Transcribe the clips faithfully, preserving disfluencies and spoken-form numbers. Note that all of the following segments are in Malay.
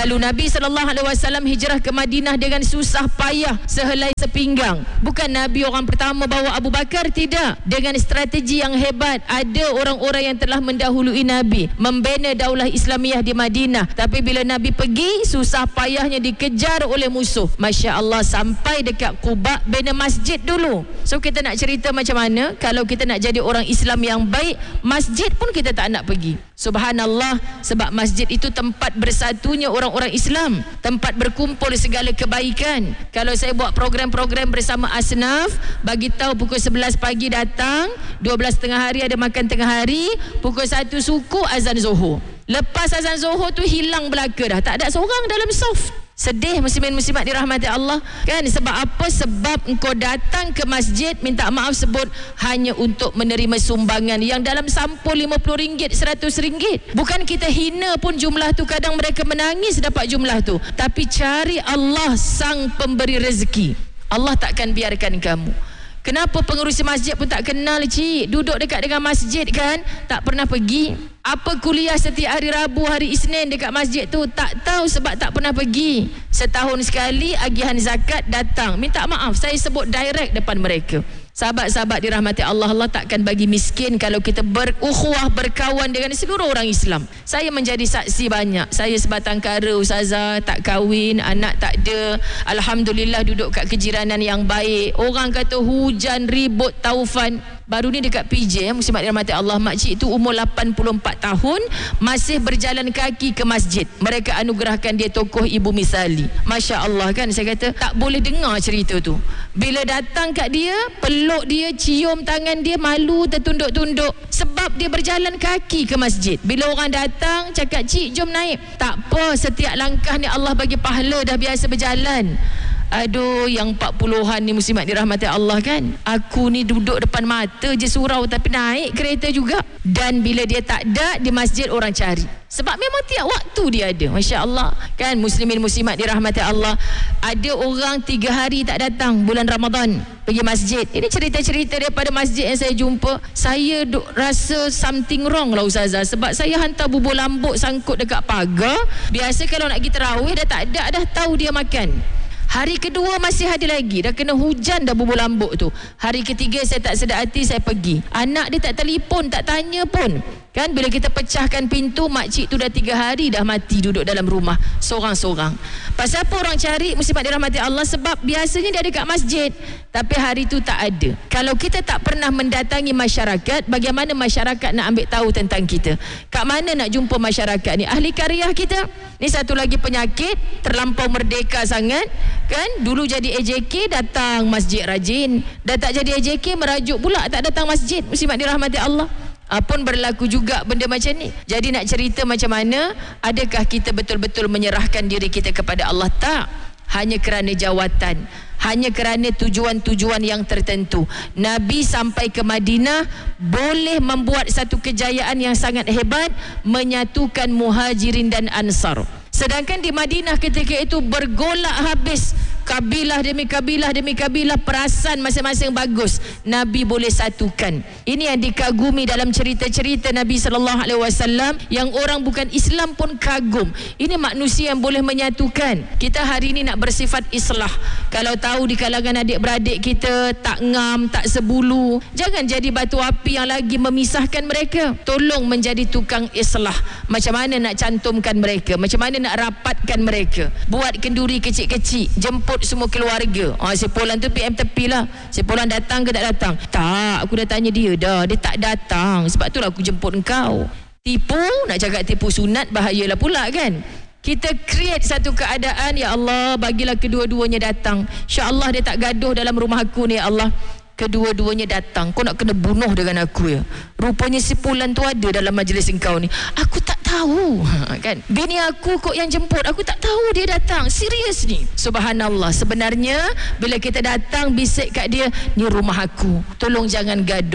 Lalu Nabi sallallahu alaihi wasallam hijrah ke Madinah dengan susah payah sehelai sepinggang. Bukan Nabi orang pertama bawa Abu Bakar, tidak. Dengan strategi yang hebat. Ada orang-orang yang telah mendahului Nabi membina daulah Islamiyah di Madinah. Tapi bila Nabi pergi, susah payahnya dikejar oleh musuh. Masya Allah, sampai dekat Quba, bina masjid dulu. So kita nak cerita macam mana kalau kita nak jadi orang Islam yang baik, masjid pun kita tak nak pergi. Subhanallah, sebab masjid itu tempat bersatunya orang-orang Islam, tempat berkumpul segala kebaikan. Kalau saya buat program-program bersama Asnaf, bagi tahu pukul sebelas pagi datang, dua belas tengah hari ada makan tengah hari, pukul satu suku azan Zuhur. Lepas azan Zuhur tu hilang belaka dah, tak ada seorang dalam saf. Sedih muslimin-muslimat dirahmati Allah kan? Sebab apa? Sebab engkau datang ke masjid, minta maaf sebut, hanya untuk menerima sumbangan yang dalam sampul lima puluh ringgit, seratus ringgit. Bukan kita hina pun jumlah tu, kadang mereka menangis dapat jumlah tu. Tapi cari Allah sang pemberi rezeki, Allah takkan biarkan kamu. Kenapa pengurusi masjid pun tak kenal, cik? Duduk dekat dengan masjid kan, tak pernah pergi. Apa kuliah setiap hari Rabu, hari Isnin dekat masjid tu? Tak tahu sebab tak pernah pergi. Setahun sekali agihan zakat datang, minta maaf, saya sebut direct depan mereka. Sahabat-sahabat dirahmati Allah, Allah takkan bagi miskin kalau kita berukhuwah, berkawan dengan seluruh orang Islam. Saya menjadi saksi banyak. Saya sebatang kara ustazah, tak kahwin, anak tak ada. Alhamdulillah duduk kat kejiranan yang baik. Orang kata hujan, ribut, taufan. Baru ni dekat P J, muslimat dirahmati Allah, makcik tu umur lapan puluh empat tahun, masih berjalan kaki ke masjid. Mereka anugerahkan dia tokoh ibu misali. Masya Allah kan, saya kata tak boleh dengar cerita tu. Bila datang kat dia, peluk dia, cium tangan dia, malu tertunduk-tunduk sebab dia berjalan kaki ke masjid. Bila orang datang cakap, cik jom naik, tak apa, setiap langkah ni Allah bagi pahala, dah biasa berjalan. Aduh, yang empat puluhan ni muslimat dirahmati Allah kan, aku ni duduk depan mata je surau, tapi naik kereta juga. Dan bila dia tak ada di masjid, orang cari, sebab memang tiap waktu dia ada. Masya Allah kan, muslimin muslimat dirahmati Allah. Ada orang tiga hari tak datang bulan Ramadan pergi masjid. Ini cerita-cerita daripada masjid yang saya jumpa. Saya duk rasa something wrong lah ustazah, sebab saya hantar bubur lambuk sangkut dekat pagar. Biasa kalau nak pergi tarawih dah tak ada, dah tahu dia makan. Hari kedua masih ada lagi, dah kena hujan dah bubur lambuk tu. Hari ketiga saya tak sedar hati, saya pergi. Anak dia tak telefon, tak tanya pun. Kan bila kita pecahkan pintu, makcik tu dah tiga hari dah mati duduk dalam rumah seorang-seorang. Pasal apa orang cari, muslimat dirahmati Allah? Sebab biasanya dia ada kat masjid, tapi hari tu tak ada. Kalau kita tak pernah mendatangi masyarakat, bagaimana masyarakat nak ambil tahu tentang kita? Kat mana nak jumpa masyarakat ni? Ahli karya kita ni satu lagi penyakit, terlampau merdeka sangat kan. Dulu jadi A J K, datang masjid rajin. Dah tak jadi A J K, merajuk pula tak datang masjid. Muslimat dirahmati Allah. Ha, pun berlaku juga benda macam ni. Jadi nak cerita macam mana? Adakah kita betul-betul menyerahkan diri kita kepada Allah? Tak. Hanya kerana jawatan, hanya kerana tujuan-tujuan yang tertentu. Nabi sampai ke Madinah boleh membuat satu kejayaan yang sangat hebat, menyatukan Muhajirin dan Ansar. Sedangkan di Madinah ketika itu bergolak habis, kabilah demi kabilah demi kabilah, perasan masing-masing bagus. Nabi boleh satukan. Ini yang dikagumi dalam cerita-cerita Nabi sallallahu alaihi wasallam, yang orang bukan Islam pun kagum. Ini manusia yang boleh menyatukan. Kita hari ini nak bersifat islah. Kalau tahu di kalangan adik-beradik kita tak ngam, tak sebulu, jangan jadi batu api yang lagi memisahkan mereka. Tolong menjadi tukang islah. Macam mana nak cantumkan mereka, macam mana nak rapatkan mereka. Buat kenduri kecil-kecil, jemput semua keluarga. Ah, si Polan tu P M tepi lah. Si Polan datang ke tak datang? Tak, aku dah tanya dia dah, dia tak datang. Sebab tu lah aku jemput engkau. Tipu, nak cakap tipu sunat, bahayalah pula kan. Kita create satu keadaan, ya Allah, bagilah kedua-duanya datang. InsyaAllah dia tak gaduh dalam rumah aku ni, ya Allah. Kedua-duanya datang. Kau nak kena bunuh dengan aku ya. Rupanya si Pulan tu ada dalam majlis engkau ni. Aku tak tahu, ha, kan? Bini aku kok yang jemput, aku tak tahu dia datang. Serius ni. Subhanallah. Sebenarnya bila kita datang bisik kat dia, ni rumah aku, tolong jangan gaduh.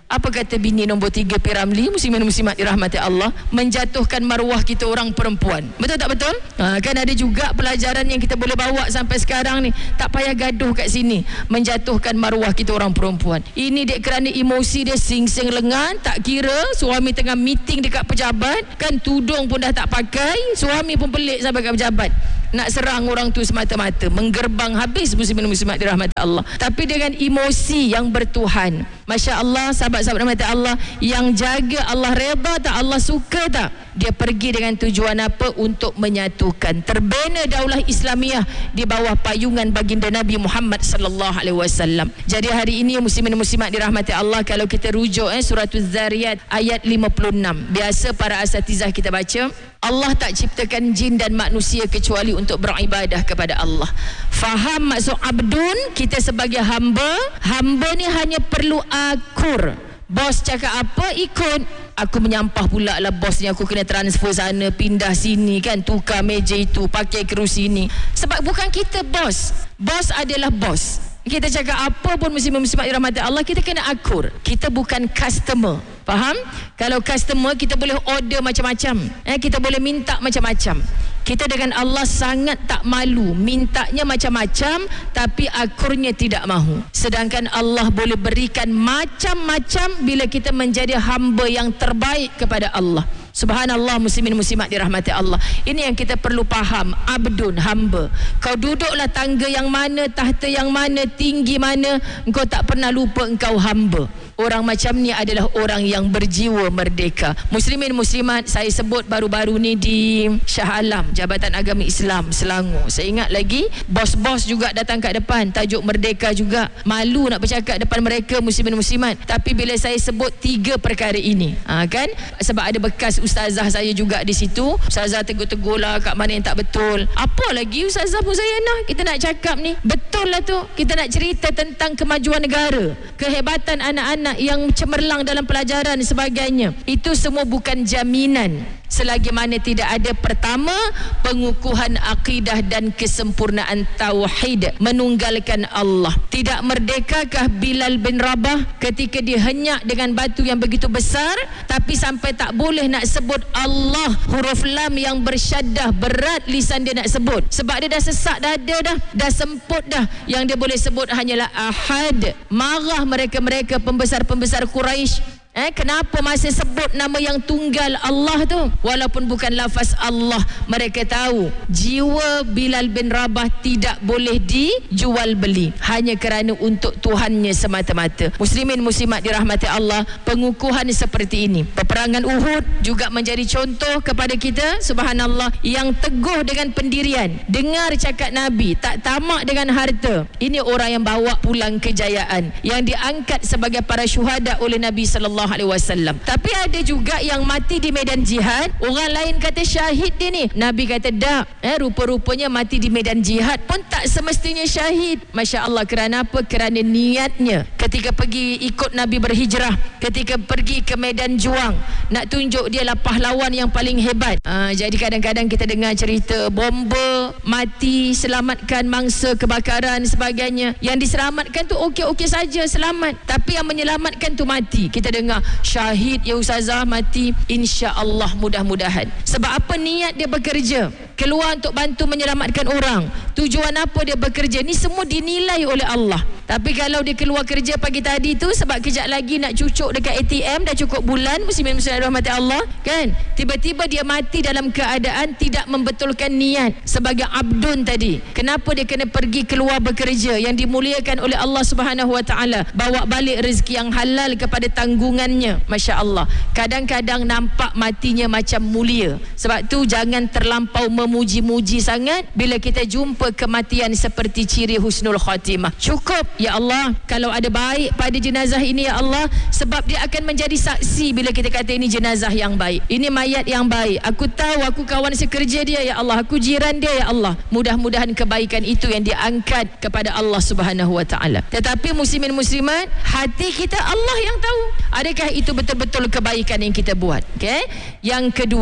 Apa kata bini nombor tiga P. Ramlee, muslimin muslimat dirahmati Allah, menjatuhkan maruah kita orang perempuan. Betul tak betul? Ha, kan ada juga pelajaran yang kita boleh bawa sampai sekarang ni. Tak payah gaduh kat sini, menjatuhkan maruah kita orang perempuan. Ini dek kerana emosi dia sing-sing lengan, tak kira suami tengah meeting dekat pejabat, kan tudung pun dah tak pakai, suami pun pelik sampai kat pejabat. Nak serang orang tu semata-mata, menggerbang habis muslimin muslimat dirahmati Allah. Tapi dengan emosi yang bertuhan, Masya Allah, sahabat-sahabat dirahmati Allah, yang jaga Allah reda tak, Allah suka tak, dia pergi dengan tujuan apa? Untuk menyatukan. Terbina daulah Islamiah di bawah payungan baginda Nabi Muhammad sallallahu alaihi wasallam. Jadi hari ini muslimin muslimat dirahmati Allah, kalau kita rujuk eh, surah Az-Zariyat ayat lima puluh enam, biasa para asatizah kita baca, Allah tak ciptakan jin dan manusia kecuali untuk beribadah kepada Allah. Faham maksud abdun? Kita sebagai hamba, hamba ni hanya perlu akur. Bos cakap apa, ikut. Aku menyampah pula lah bos ni, aku kena transfer sana, pindah sini kan, tukar meja itu, pakai kerusi ni. Sebab bukan kita bos. Bos adalah bos. Kita cakap apa pun muslim-muslimat dirahmati Allah, kita kena akur. Kita bukan customer. Faham? Kalau customer, kita boleh order macam-macam. Eh, kita boleh minta macam-macam. Kita dengan Allah sangat tak malu, mintanya macam-macam tapi akurnya tidak mahu. Sedangkan Allah boleh berikan macam-macam bila kita menjadi hamba yang terbaik kepada Allah. Subhanallah, muslimin muslimat dirahmati Allah. Ini yang kita perlu faham. Abdun, hamba. Kau duduklah tangga yang mana, tahta yang mana, tinggi mana, engkau tak pernah lupa engkau hamba. Orang macam ni adalah orang yang berjiwa merdeka. Muslimin muslimat, saya sebut baru-baru ni di Shah Alam, Jabatan Agama Islam Selangor. Saya ingat lagi, bos-bos juga datang kat depan, tajuk merdeka juga. Malu nak bercakap depan mereka muslimin muslimat. Tapi bila saya sebut tiga perkara ini, ha, kan, sebab ada bekas ustazah saya juga di situ. Ustazah tegur-tegur lah kat mana yang tak betul. Apa lagi ustazah pun saya nak, kita nak cakap ni betul lah tu. Kita nak cerita tentang kemajuan negara, kehebatan anak-anak yang cemerlang dalam pelajaran dan sebagainya. Itu semua bukan jaminan selagi mana tidak ada pertama pengukuhan akidah dan kesempurnaan tauhid, menunggalkan Allah. Tidak merdekakah Bilal bin Rabah ketika dihenyak dengan batu yang begitu besar, tapi sampai tak boleh nak sebut Allah, huruf lam yang bersyaddah, berat lisan dia nak sebut sebab dia dah sesak dada dah, dah semput dah. Yang dia boleh sebut hanyalah Ahad. Marah mereka-mereka pembesar-pembesar Quraisy. Eh, kenapa masih sebut nama yang tunggal Allah tu? Walaupun bukan lafaz Allah, mereka tahu jiwa Bilal bin Rabah tidak boleh dijual beli hanya kerana untuk Tuhannya semata-mata. Muslimin muslimat dirahmati Allah, pengukuhan seperti ini, peperangan Uhud juga menjadi contoh kepada kita, subhanallah, yang teguh dengan pendirian, dengar cakap Nabi, tak tamak dengan harta. Ini orang yang bawa pulang kejayaan, yang diangkat sebagai para syuhada oleh Nabi sallallahu alaihi wasallam. Tapi ada juga yang mati di medan jihad, orang lain kata syahid dia ni. Nabi kata dak, eh, rupa-rupanya mati di medan jihad pun tak semestinya syahid. Masya Allah, kerana apa? Kerana niatnya ketika pergi ikut Nabi berhijrah, ketika pergi ke medan juang, nak tunjuk dia lah pahlawan yang paling hebat. Ha, jadi kadang-kadang kita dengar cerita bomba mati, selamatkan mangsa kebakaran sebagainya. Yang diselamatkan tu okey-okey saja, selamat. Tapi yang menyelamatkan tu mati. Kita dengar syahid ya ustazah, mati. InsyaAllah, mudah-mudahan. Sebab apa? Niat dia bekerja, keluar untuk bantu menyelamatkan orang. Tujuan apa dia bekerja? Ni semua dinilai oleh Allah. Tapi kalau dia keluar kerja pagi tadi tu sebab kejap lagi nak cucuk dekat A T M, dah cukup bulan, muslimin muslimat rahmati Allah, kan, tiba-tiba dia mati dalam keadaan tidak membetulkan niat sebagai abdun tadi. Kenapa dia kena pergi keluar bekerja yang dimuliakan oleh Allah Subhanahu Wa Taala, bawa balik rezeki yang halal kepada tanggungannya. Masya Allah, kadang-kadang nampak matinya macam mulia. Sebab tu jangan terlampau memuji-muji sangat bila kita jumpa kematian seperti ciri husnul khatimah. Cukup, ya Allah, kalau ada baik pada jenazah ini, ya Allah, sebab dia akan menjadi saksi bila kita kata ini jenazah yang baik, ini mayat yang baik. Aku tahu, aku kawan sekerja dia, ya Allah, aku jiran dia, ya Allah. Mudah-mudahan kebaikan itu yang diangkat kepada Allah Subhanahu Wa Taala. Tetapi muslimin muslimat, hati kita Allah yang tahu. Adakah itu betul-betul kebaikan yang kita buat? Okay? Yang kedua,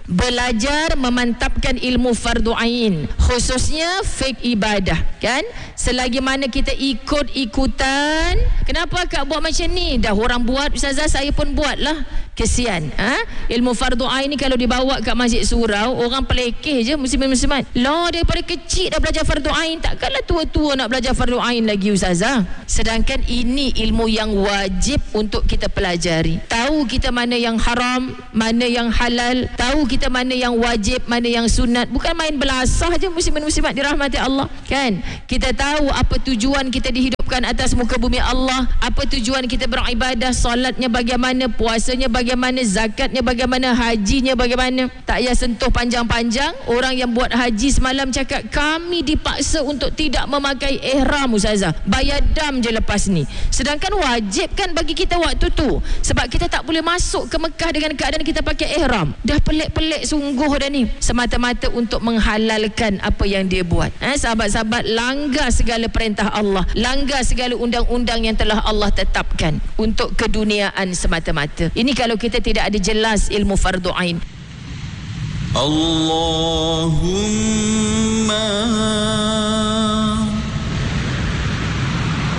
belajar memantapkan ilmu fardu ain, khususnya fiqh ibadah, kan? Selagi mana kita ikut-ikutan, kenapa Kak buat macam ni? Dah orang buat, Ustazah, saya pun buatlah. Kesian. Ha? Ilmu fardu ain ni kalau dibawa kat masjid surau, orang pelekeh je muslimin-muslimat. Lah, daripada kecil dah belajar fardu ain, takkanlah tua-tua nak belajar fardu ain lagi, Ustazah. Sedangkan ini ilmu yang wajib untuk kita pelajari. Tahu kita mana yang haram, mana yang halal, tahu kita mana yang wajib, mana yang sunat. Bukan main belasah je muslimin-muslimat dirahmati Allah, kan? Kita tahu apa tujuan kita dihidupkan atas muka bumi Allah, apa tujuan kita beribadah, solatnya bagaimana, puasanya bagaimana, zakatnya bagaimana, hajinya bagaimana. Tak payah sentuh panjang-panjang. Orang yang buat haji semalam cakap, kami dipaksa untuk tidak memakai ihram, Ustazah. Bayar dam je lepas ni. Sedangkan wajib kan bagi kita waktu tu. Sebab kita tak boleh masuk ke Mekah dengan keadaan kita pakai ihram. Dah pelik-pelik sungguh dah ni. Semata-mata untuk menghalalkan apa yang dia buat. Eh, sahabat-sahabat, langgar segala perintah Allah, langgar segala undang-undang yang telah Allah tetapkan untuk keduniaan semata-mata. Ini kalau kita tidak ada jelas ilmu fardu ain. Allahumma